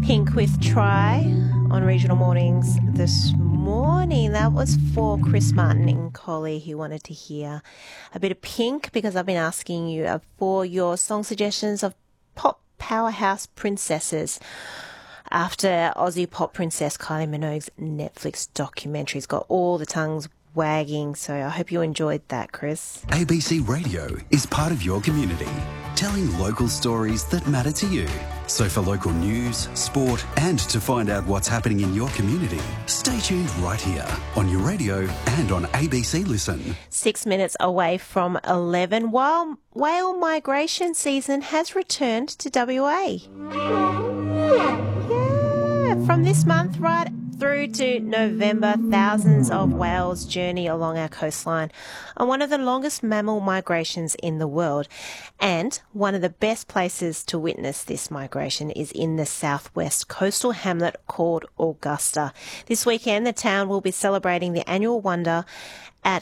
Pink with Try on Regional Mornings this morning. That was for Chris Martin in Collie, who wanted to hear a bit of Pink, because I've been asking you for your song suggestions of pop powerhouse princesses after Aussie pop princess Kylie Minogue's Netflix documentary's got all the tongues wagging. So I hope you enjoyed that, Chris. ABC Radio is part of your community, telling local stories that matter to you. So for local news, sport, and to find out what's happening in your community, stay tuned right here on your radio and on ABC Listen. 6 minutes away from 11, while whale migration season has returned to WA. Yeah, from this month right through to November, thousands of whales journey along our coastline on one of the longest mammal migrations in the world. And one of the best places to witness this migration is in the southwest coastal hamlet called Augusta. This weekend, the town will be celebrating the annual wonder at